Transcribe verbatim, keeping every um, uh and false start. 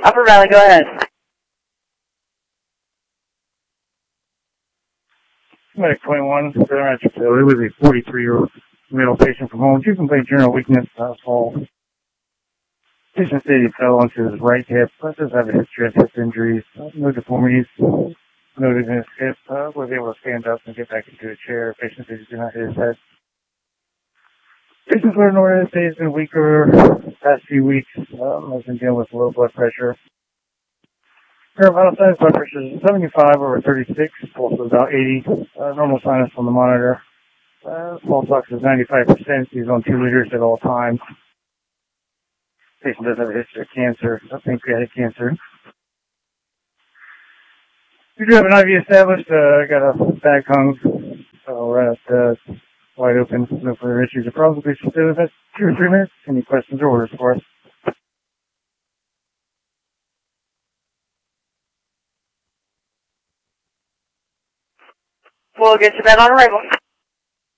Upper Valley, go ahead. Medic twenty-one, Fairmatch facility with a forty-three-year-old male patient from home. Two complaint general weakness, uh, fall. Patient stated he fell onto his right hip, but does have a history of hip injuries, uh, no deformities noted in his hip, uh, was able to stand up and get back into a chair. Patient said he did not hit his head. Patient's learned over his day has been weaker the past few weeks, um, has been dealing with low blood pressure. Her vital signs, blood pressure is seventy-five over thirty-six, pulse is about eighty, uh, normal sinus on the monitor. Uh, pulse ox is ninety-five percent, he's on two liters at all times. Patient does have a history of cancer, uh, pancreatic cancer. We do have an I V established, uh, got a bag hung, so we're at, uh, wide open, no further issues or problems. Please stay with us two or three minutes. Any questions or orders for us? We'll get to that on arrival.